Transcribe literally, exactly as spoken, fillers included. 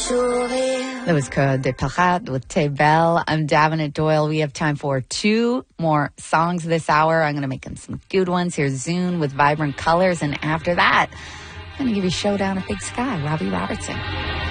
was Code de Parade with Tay Bell. I'm Davenant Doyle. We have time for two more songs this hour. I'm going to make them some good ones. Here's Zune with Vibrant Colors. And after that, I'm going to give you Showdown at Big Sky, Robbie Robertson.